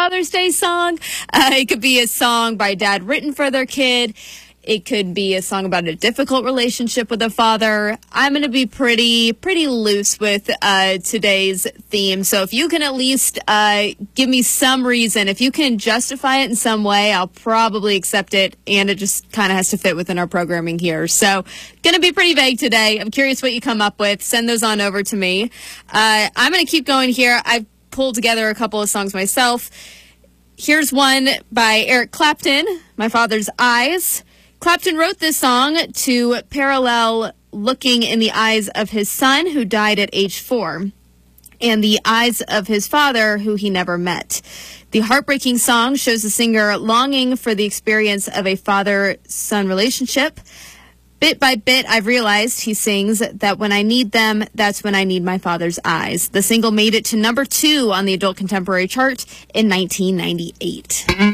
Father's Day song. It could be a song by dad written for their kid. It could be a song about a difficult relationship with a father. I'm going to be pretty loose with today's theme. So if you can at least give me some reason, if you can justify it in some way, I'll probably accept it. And it just kind of has to fit within our programming here. So going to be pretty vague today. I'm curious what you come up with. Send those on over to me. I'm going to keep going here. I've pulled together a couple of songs myself. Here's one by Eric Clapton, My Father's Eyes. Clapton wrote this song to parallel looking in the eyes of his son, who died at age 4, and the eyes of his father, who he never met. The heartbreaking song shows the singer longing for the experience of a father-son relationship. Bit by bit, I've realized, he sings, that when I need them, that's when I need my father's eyes. The single made it to number 2 on the adult contemporary chart in 1998.